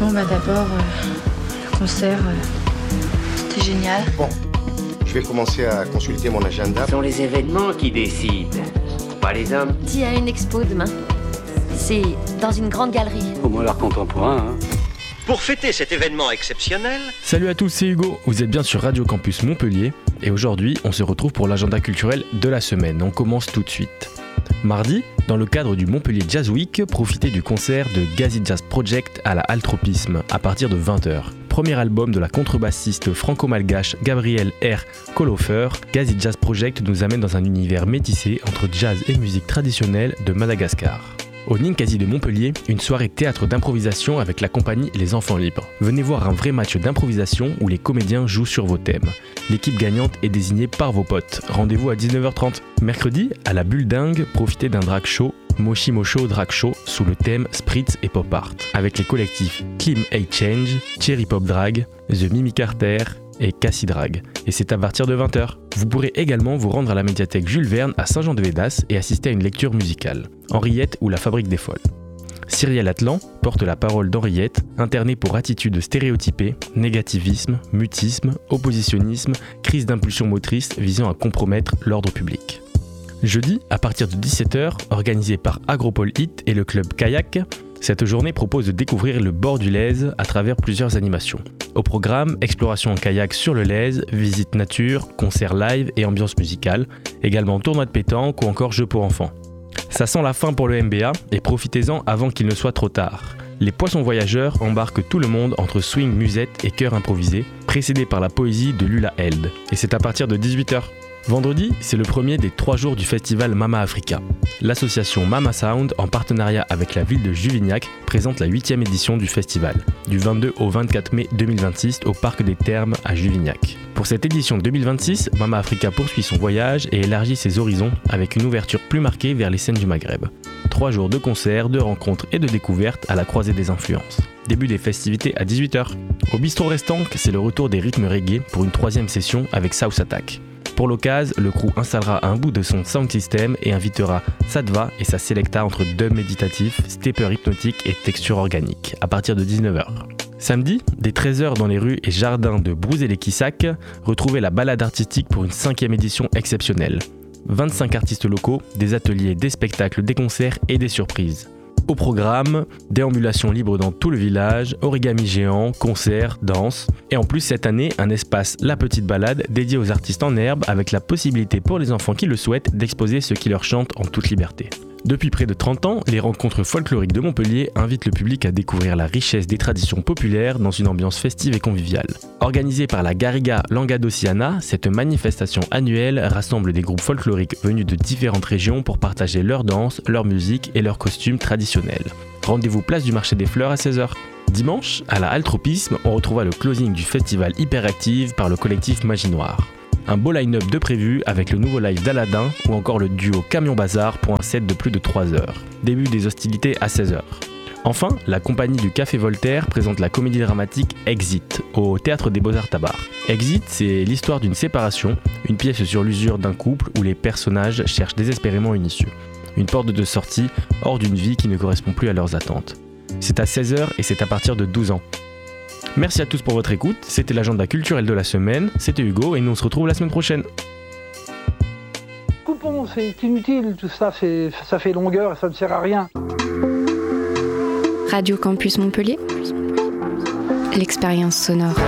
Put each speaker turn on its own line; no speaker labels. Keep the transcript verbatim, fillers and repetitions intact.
Bon bah d'abord, euh, le concert, euh, c'était génial.
Bon, je vais commencer à consulter mon agenda.
Ce sont les événements qui décident, pas les hommes.
Il y a une expo demain. C'est dans une grande galerie.
Au moins l'art contemporain, hein.
Pour fêter cet événement exceptionnel...
Salut à tous, c'est Hugo, vous êtes bien sur Radio Campus Montpellier et aujourd'hui on se retrouve pour l'agenda culturel de la semaine. On commence tout de suite. Mardi, dans le cadre du Montpellier Jazz Week, profitez du concert de Gazi Jazz Project à la Halle Tropisme à partir de vingt heures. Premier album de la contrebassiste franco-malgache Gabrielle R. Kolofer, Gazi Jazz Project nous amène dans un univers métissé entre jazz et musique traditionnelle de Madagascar. Au Ninkasi de Montpellier, une soirée théâtre d'improvisation avec la compagnie Les Enfants Libres. Venez voir un vrai match d'improvisation où les comédiens jouent sur vos thèmes. L'équipe gagnante est désignée par vos potes. Rendez-vous à dix-neuf heures trente. Mercredi, à la Bulle Dingue, profitez d'un drag show, Moshi Mosho Drag Show, sous le thème Spritz et Pop Art, avec les collectifs Klim A Change, Cherry Pop Drag, The Mimi Carter et Cassie Drag. Et c'est à partir de vingt heures. Vous pourrez également vous rendre à la médiathèque Jules Verne à Saint-Jean-de-Védas et assister à une lecture musicale. Henriette ou la Fabrique des Folles. Cyrielle Atlan porte la parole d'Henriette, internée pour attitude stéréotypée, négativisme, mutisme, oppositionnisme, crise d'impulsion motrice visant à compromettre l'ordre public. Jeudi, à partir de dix-sept heures, organisé par Agropole Hit et le club Kayak, cette journée propose de découvrir le bord du Lèze à travers plusieurs animations. Au programme, exploration en kayak sur le Lèze, visite nature, concert live et ambiance musicale, également tournoi de pétanque ou encore jeux pour enfants. Ça sent la fin pour le M B A et profitez-en avant qu'il ne soit trop tard. Les Poissons Voyageurs embarquent tout le monde entre swing, musette et chœur improvisé, précédé par la poésie de Lula Held. Et c'est à partir de dix-huit heures. Vendredi, c'est le premier des trois jours du festival Mama Africa. L'association Mama Sound, en partenariat avec la ville de Juvignac, présente la huitième édition du festival, du vingt-deux au vingt-quatre mai deux mille vingt-six au Parc des Thermes à Juvignac. Pour cette édition deux mille vingt-six, Mama Africa poursuit son voyage et élargit ses horizons avec une ouverture plus marquée vers les scènes du Maghreb. Trois jours de concerts, de rencontres et de découvertes à la croisée des influences. Début des festivités à dix-huit heures. Au bistrot Restanque, c'est le retour des rythmes reggae pour une troisième session avec South Attack. Pour l'occasion, le crew installera un bout de son sound system et invitera Sadva et sa selecta entre dub méditatif, stepper hypnotique et texture organique, à partir de dix-neuf heures. Samedi, dès treize heures dans les rues et jardins de Brouze-et-les-Quissac, retrouvez la balade artistique pour une cinquième édition exceptionnelle. vingt-cinq artistes locaux, des ateliers, des spectacles, des concerts et des surprises. Au programme, déambulation libre dans tout le village, origami géant, concerts, danse. Et en plus cette année, un espace La Petite Balade dédié aux artistes en herbe avec la possibilité pour les enfants qui le souhaitent d'exposer ce qui leur chante en toute liberté. Depuis près de trente ans, les rencontres folkloriques de Montpellier invitent le public à découvrir la richesse des traditions populaires dans une ambiance festive et conviviale. Organisée par la Garriga Languedociana, cette manifestation annuelle rassemble des groupes folkloriques venus de différentes régions pour partager leurs danses, leur musique et leurs costumes traditionnels. Rendez-vous place du marché des fleurs à seize heures. Dimanche, à la Halle Tropisme, on retrouvera le closing du festival Hyperactive par le collectif Magie Noire. Un beau line-up de prévu avec le nouveau live d'Aladin ou encore le duo Camion Bazar pour un set de plus de trois heures. Début des hostilités à seize heures. Enfin, la compagnie du Café Voltaire présente la comédie dramatique Exit au Théâtre des Beaux-Arts Tabar. Exit, c'est l'histoire d'une séparation, une pièce sur l'usure d'un couple où les personnages cherchent désespérément une issue. Une porte de sortie hors d'une vie qui ne correspond plus à leurs attentes. C'est à seize heures et c'est à partir de douze ans. Merci à tous pour votre écoute, c'était l'agenda culturel de la semaine, c'était Hugo et nous on se retrouve la semaine prochaine.
Coupons, c'est inutile, tout ça, c'est, ça fait longueur et ça ne sert à rien.
Radio Campus Montpellier, l'expérience sonore.